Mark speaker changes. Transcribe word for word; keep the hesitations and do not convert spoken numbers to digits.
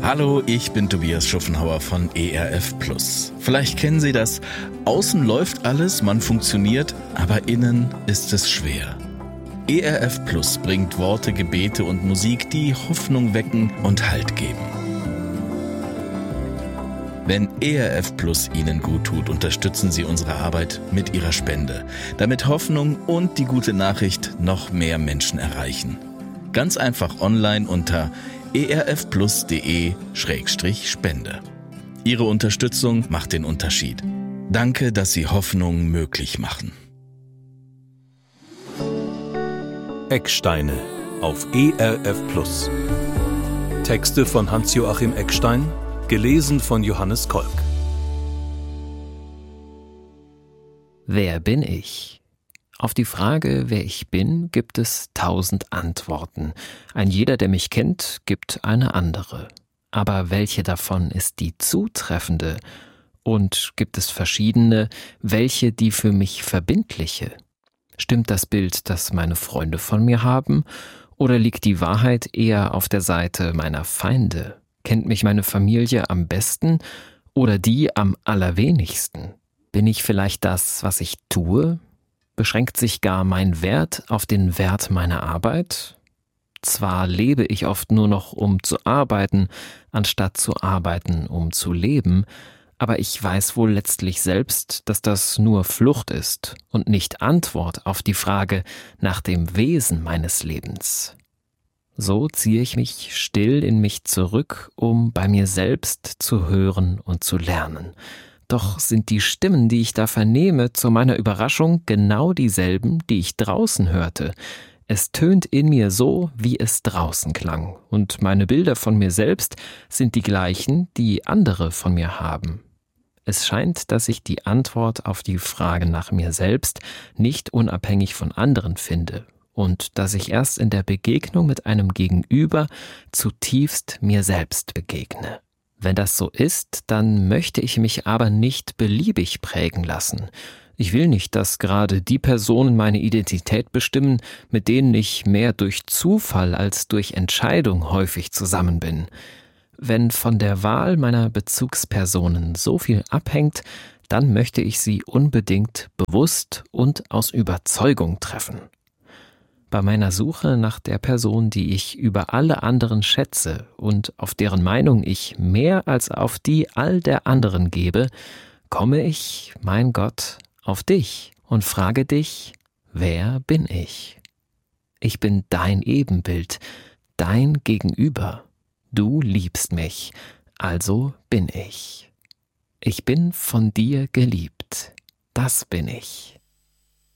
Speaker 1: Hallo, ich bin Tobias Schuffenhauer von E R F Plus. Vielleicht kennen Sie das. Außen läuft alles, man funktioniert, aber innen ist es schwer. E R F Plus bringt Worte, Gebete und Musik, die Hoffnung wecken und Halt geben. Wenn E R F Plus Ihnen gut tut, unterstützen Sie unsere Arbeit mit Ihrer Spende, damit Hoffnung und die gute Nachricht noch mehr Menschen erreichen. Ganz einfach online unter erfplus.de Schrägstrich Spende. Ihre Unterstützung macht den Unterschied. Danke, dass Sie Hoffnung möglich machen.
Speaker 2: Ecksteine auf E R F Plus. Texte von Hans-Joachim Eckstein, gelesen von Johannes Kolk.
Speaker 3: Wer bin ich? Auf die Frage, wer ich bin, gibt es tausend Antworten. Ein jeder, der mich kennt, gibt eine andere. Aber welche davon ist die zutreffende? Und gibt es verschiedene, welche die für mich verbindliche? Stimmt das Bild, das meine Freunde von mir haben? Oder liegt die Wahrheit eher auf der Seite meiner Feinde? Kennt mich meine Familie am besten oder die am allerwenigsten? Bin ich vielleicht das, was ich tue? Beschränkt sich gar mein Wert auf den Wert meiner Arbeit? Zwar lebe ich oft nur noch, um zu arbeiten, anstatt zu arbeiten, um zu leben, aber ich weiß wohl letztlich selbst, dass das nur Flucht ist und nicht Antwort auf die Frage nach dem Wesen meines Lebens. So ziehe ich mich still in mich zurück, um bei mir selbst zu hören und zu lernen. Doch sind die Stimmen, die ich da vernehme, zu meiner Überraschung genau dieselben, die ich draußen hörte. Es tönt in mir so, wie es draußen klang, und meine Bilder von mir selbst sind die gleichen, die andere von mir haben. Es scheint, dass ich die Antwort auf die Frage nach mir selbst nicht unabhängig von anderen finde und dass ich erst in der Begegnung mit einem Gegenüber zutiefst mir selbst begegne. Wenn das so ist, dann möchte ich mich aber nicht beliebig prägen lassen. Ich will nicht, dass gerade die Personen meine Identität bestimmen, mit denen ich mehr durch Zufall als durch Entscheidung häufig zusammen bin. Wenn von der Wahl meiner Bezugspersonen so viel abhängt, dann möchte ich sie unbedingt bewusst und aus Überzeugung treffen. Bei meiner Suche nach der Person, die ich über alle anderen schätze und auf deren Meinung ich mehr als auf die all der anderen gebe, komme ich, mein Gott, auf dich und frage dich, wer bin ich? Ich bin dein Ebenbild, dein Gegenüber. Du liebst mich, also bin ich. Ich bin von dir geliebt, das bin ich.